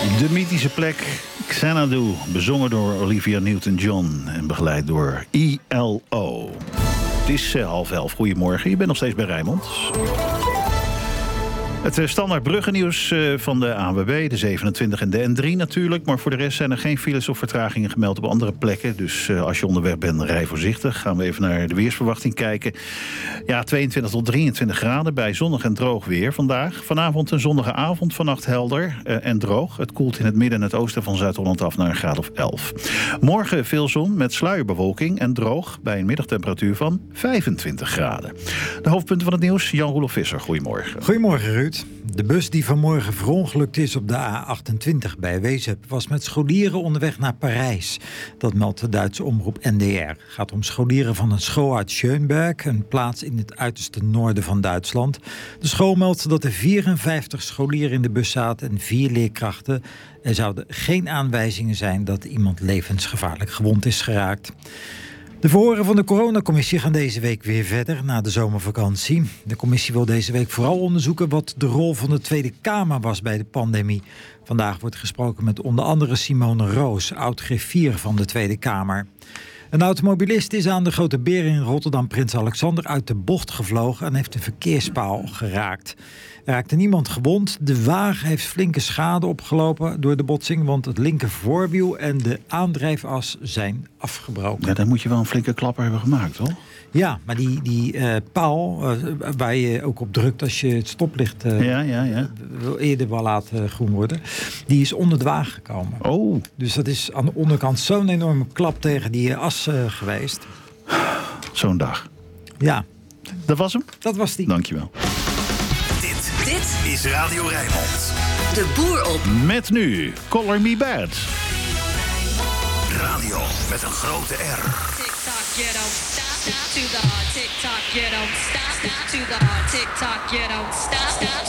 De mythische plek Xanadu, bezongen door Olivia Newton-John en begeleid door ILO. Het is 10:30. Goedemorgen, je bent nog steeds bij Rijnmond. Het standaard bruggennieuws van de ANWB, de 27 en de N3 natuurlijk. Maar voor de rest zijn er geen files of vertragingen gemeld op andere plekken. Dus als je onderweg bent, rij voorzichtig. Gaan we even naar de weersverwachting kijken. Ja, 22 tot 23 graden bij zonnig en droog weer vandaag. Vanavond een zonnige avond, vannacht helder en droog. Het koelt in het midden en het oosten van Zuid-Holland af naar een graad of 11. Morgen veel zon met sluierbewolking en droog bij een middagtemperatuur van 25 graden. De hoofdpunten van het nieuws, Jan-Roelof Visser, goedemorgen. Goedemorgen, Ruud. De bus die vanmorgen verongelukt is op de A28 bij Wezep was met scholieren onderweg naar Parijs. Dat meldt de Duitse omroep NDR. Het gaat om scholieren van een school uit Schönberg, een plaats in het uiterste noorden van Duitsland. De school meldt dat er 54 scholieren in de bus zaten en 4 leerkrachten. Er zouden geen aanwijzingen zijn dat iemand levensgevaarlijk gewond is geraakt. De verhoren van de coronacommissie gaan deze week weer verder na de zomervakantie. De commissie wil deze week vooral onderzoeken wat de rol van de Tweede Kamer was bij de pandemie. Vandaag wordt gesproken met onder andere Simone Roos, oud-griffier van de Tweede Kamer. Een automobilist is aan de Grote Beer in Rotterdam Prins Alexander uit de bocht gevlogen en heeft een verkeerspaal geraakt. Er raakte niemand gewond. De wagen heeft flinke schade opgelopen door de botsing, want het linker voorwiel en de aandrijfas zijn afgebroken. Ja, dan moet je wel een flinke klapper hebben gemaakt, hoor. Ja, maar die paal waar je ook op drukt als je het stoplicht eerder wil laten groen worden, die is onder de wagen gekomen. Oh. Dus dat is aan de onderkant zo'n enorme klap tegen die as geweest. Zo'n dag. Ja. Dat was hem? Dat was die. Dankjewel. Dit is Radio Rijnmond. De boer op. Met nu Color Me Bad. Radio met een grote R. Tick-tock, you don't stop, stop to the hard. Tick-tock, you don't stop, stop to the hard. Tick-tock, you don't stop, stop.